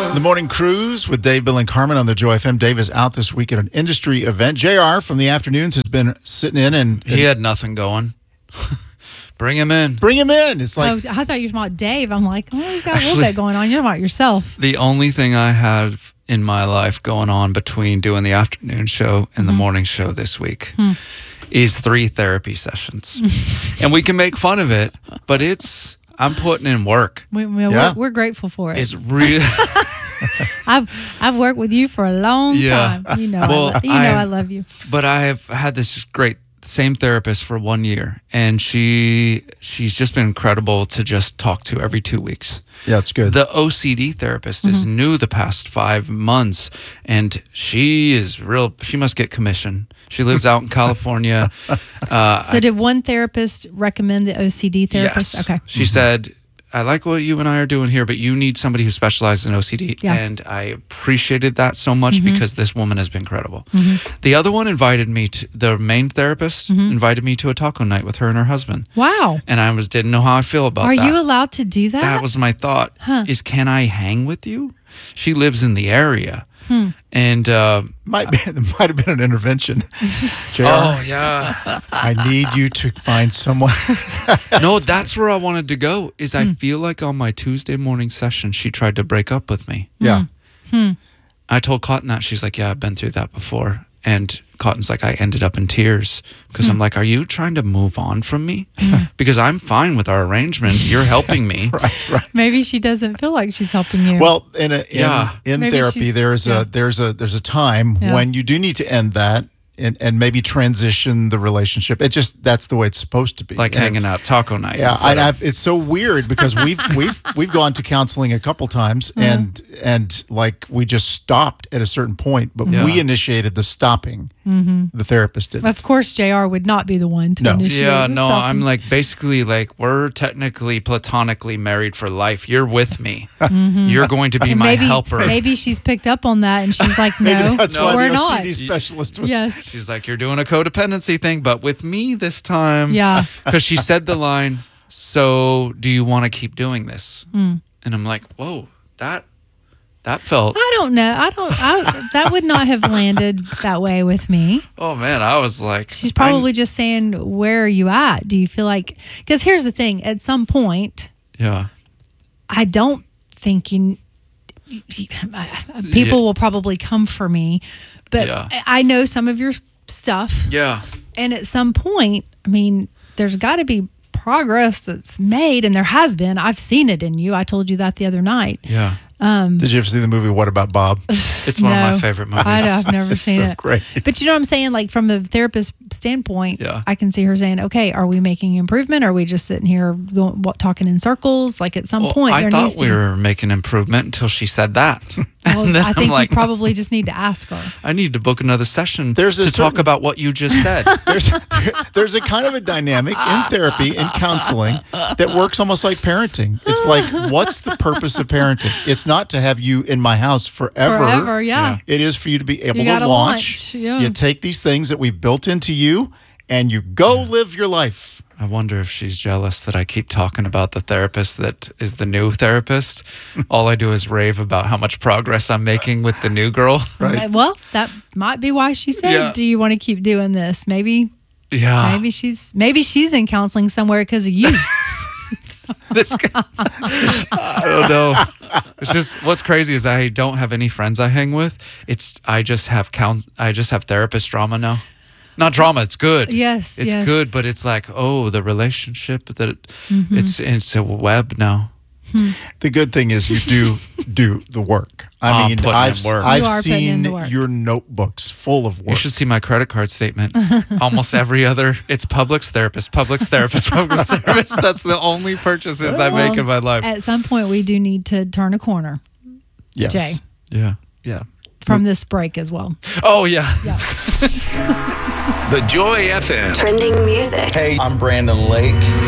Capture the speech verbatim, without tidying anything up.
The Morning Cruise with Dave, Bill, and Carmen on the Joy F M. Dave is out this week at an industry event. J R from the afternoons has been sitting in and... and he had nothing going. Bring him in. Bring him in. It's like... Oh, I thought you were talking about Dave. I'm like, oh, you got a little bit going on. You're talking about yourself. The only thing I had in my life going on between doing the afternoon show and mm-hmm. the morning show this week hmm. is three therapy sessions. And we can make fun of it, but it's... I'm putting in work. We, we, yeah. we're, we're grateful for it. It's real. I've I've worked with you for a long yeah. time. You know, well, I, you know I, I love you. But I have had this great same therapist for one year, and she she's just been incredible to just talk to every two weeks. Yeah, it's good. The O C D therapist mm-hmm. is new the past five months, and she is real. She must get commission. She lives out in California. Uh, so, did one therapist recommend the O C D therapist? Yes. Okay. She mm-hmm. said, I like what you and I are doing here, but you need somebody who specializes in O C D. Yeah. And I appreciated that so much mm-hmm. because this woman has been incredible. Mm-hmm. The other one invited me to, the main therapist mm-hmm. invited me to a taco night with her and her husband. Wow. And I was didn't know how I feel about are that. Are you allowed to do that? That was my thought. Huh. Is can I hang with you? She lives in the area. Hmm. And uh, might be, might have been an intervention. J R, oh yeah, I need you to find someone. No, that's where I wanted to go. Is I hmm. feel like on my Tuesday morning session, she tried to break up with me. Yeah, hmm. I told Cotton that. She's like, "Yeah, I've been through that before." And Cotton's like, I ended up in tears because hmm. I'm like, are you trying to move on from me? Hmm. Because I'm fine with our arrangement. You're helping me. right, right. Maybe she doesn't feel like she's helping you. Well, in a, in, yeah. in Maybe therapy, there's yeah. a there's a there's a time yeah. when you do need to end that. And, and maybe transition the relationship. It just that's the way it's supposed to be. Like and hanging out taco nights. Yeah, I, I've, it's so weird because we've we've we've gone to counseling a couple times, mm-hmm. and and like we just stopped at a certain point, but yeah. we initiated the stopping. Mm-hmm. The therapist didn't. Of course, J R would not be the one to no. initiate. Yeah, the no, stopping. I'm like basically like we're technically platonically married for life. You're with me. Mm-hmm. You're going to be and my maybe, helper. Maybe she's picked up on that and she's like, no, maybe that's no, why we're the not. O C D specialist was. Yes. She's like, you're doing a codependency thing, but with me this time. Yeah. Because she said the line, so do you want to keep doing this? Mm. And I'm like, whoa, that that felt. I don't know. I don't. I, that would not have landed that way with me. Oh man, I was like, she's probably I'm, just saying, where are you at? Do you feel like? Because here's the thing. At some point, yeah, I don't think you. People yeah. will probably come for me, but yeah. I know some of your stuff. Yeah. And at some point, I mean, there's got to be progress that's made, and there has been. I've seen it in you. I told you that the other night. Yeah. Um, Did you ever see the movie What About Bob? It's one no, of my favorite movies. I, I've never it's seen so it. Great. But you know what I'm saying? Like from the therapist standpoint, yeah. I can see her saying, okay, are we making improvement? Are we just sitting here going, what, talking in circles? Like at some well, point, I there thought needs to we were making improvement until she said that. Well, I think like, you probably just need to ask her. I need to book another session there's to certain, talk about what you just said. There's, there's a kind of a dynamic in therapy, in counseling, that works almost like parenting. It's like, what's the purpose of parenting? It's not to have you in my house forever. Forever, yeah. It is for you to be able You to gotta launch. launch, yeah. You take these things that we've built into you, and you go live your life. I wonder if she's jealous that I keep talking about the therapist that is the new therapist. All I do is rave about how much progress I'm making with the new girl. Right. Well, that might be why she said, Yeah. do you want to keep doing this? Maybe Yeah. maybe she's maybe she's in counseling somewhere because of you. This guy, I don't know. It's just what's crazy is I don't have any friends I hang with. It's I just have count. I just have therapist drama now. Not drama. It's good. Yes, it's yes. good. But it's like, oh, the relationship that it, Mm-hmm. it's it's a web now. Hmm. The good thing is you do do the work. I I'm mean, putting I've, in work. I've You are putting in seen the work. your notebooks full of work. You should see my credit card statement. Almost every other, it's Publix therapist, Publix therapist, Publix therapist. That's the only purchases I make in my life. At some point, we do need to turn a corner, Yes. Jay, Yeah. Yeah. from this break as well. Oh yeah. Yeah. The Joy F M. Trending music. Hey, I'm Brandon Lake.